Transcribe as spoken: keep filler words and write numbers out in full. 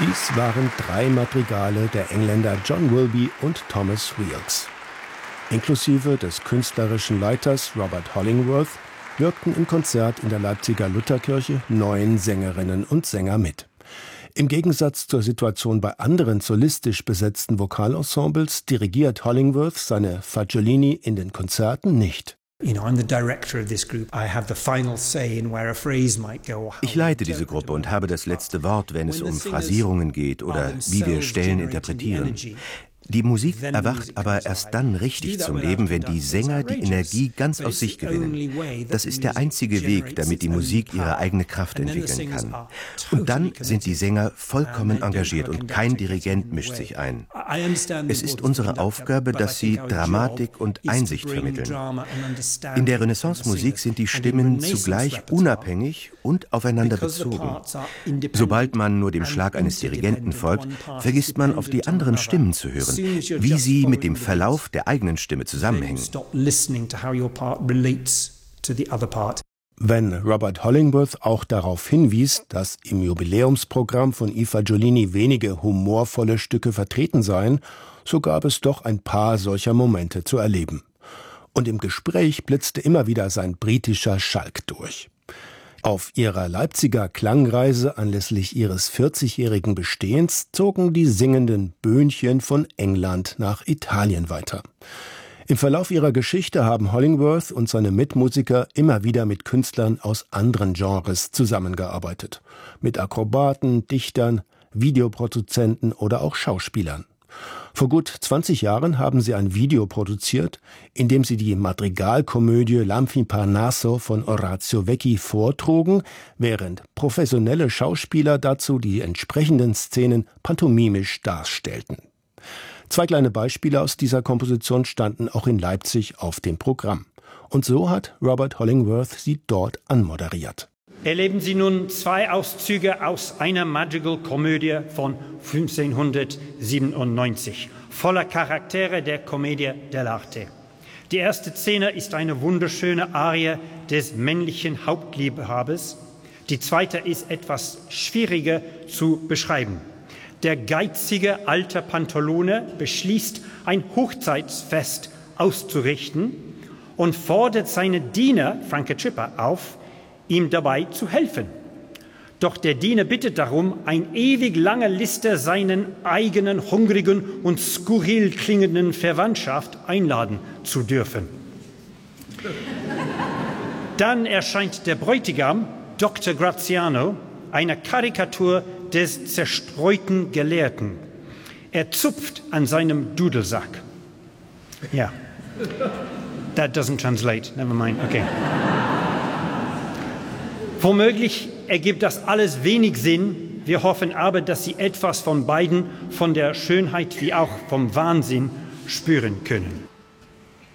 Dies waren drei Madrigale der Engländer John Wilby und Thomas Weelkes. Inklusive des künstlerischen Leiters Robert Hollingworth wirkten im Konzert in der Leipziger Lutherkirche neun Sängerinnen und Sänger mit. Im Gegensatz zur Situation bei anderen solistisch besetzten Vokalensembles dirigiert Hollingworth seine Fagiolini in den Konzerten nicht. Ich leite diese Gruppe und habe das letzte Wort, wenn es um Phrasierungen geht oder wie wir Stellen interpretieren. Die Musik erwacht aber erst dann richtig zum Leben, wenn die Sänger die Energie ganz aus sich gewinnen. Das ist der einzige Weg, damit die Musik ihre eigene Kraft entwickeln kann. Und dann sind die Sänger vollkommen engagiert und kein Dirigent mischt sich ein. Es ist unsere Aufgabe, dass sie Dramatik und Einsicht vermitteln. In der Renaissance-Musik sind die Stimmen zugleich unabhängig und aufeinander bezogen. Sobald man nur dem Schlag eines Dirigenten folgt, vergisst man, auf die anderen Stimmen zu hören, wie sie mit dem Verlauf der eigenen Stimme zusammenhängen. Wenn Robert Hollingworth auch darauf hinwies, dass im Jubiläumsprogramm von I Fagiolini wenige humorvolle Stücke vertreten seien, so gab es doch ein paar solcher Momente zu erleben. Und im Gespräch blitzte immer wieder sein britischer Schalk durch. Auf ihrer Leipziger Klangreise anlässlich ihres vierzigjährigen Bestehens zogen die singenden Böhnchen von England nach Italien weiter. Im Verlauf ihrer Geschichte haben Hollingworth und seine Mitmusiker immer wieder mit Künstlern aus anderen Genres zusammengearbeitet. Mit Akrobaten, Dichtern, Videoproduzenten oder auch Schauspielern. Vor gut zwanzig Jahren haben sie ein Video produziert, in dem sie die Madrigalkomödie L'Infarinato von Orazio Vecchi vortrugen, während professionelle Schauspieler dazu die entsprechenden Szenen pantomimisch darstellten. Zwei kleine Beispiele aus dieser Komposition standen auch in Leipzig auf dem Programm. Und so hat Robert Hollingworth sie dort anmoderiert. Erleben Sie nun zwei Auszüge aus einer Madrigal-Komödie von fünfzehnhundertsiebenundneunzig, voller Charaktere der Commedia dell'arte. Die erste Szene ist eine wunderschöne Arie des männlichen Hauptliebhabers. Die zweite ist etwas schwieriger zu beschreiben. Der geizige alte Pantalone beschließt, ein Hochzeitsfest auszurichten und fordert seine Diener, Franco Trippa, auf, ihm dabei zu helfen. Doch der Diener bittet darum, eine ewig lange Liste seinen eigenen hungrigen und skurril klingenden Verwandtschaft einladen zu dürfen. Dann erscheint der Bräutigam, Doktor Graziano, eine Karikatur des zerstreuten Gelehrten. Er zupft an seinem Dudelsack. Ja, that doesn't translate. Never mind. Okay. Womöglich ergibt das alles wenig Sinn. Wir hoffen aber, dass Sie etwas von beiden, von der Schönheit wie auch vom Wahnsinn, spüren können.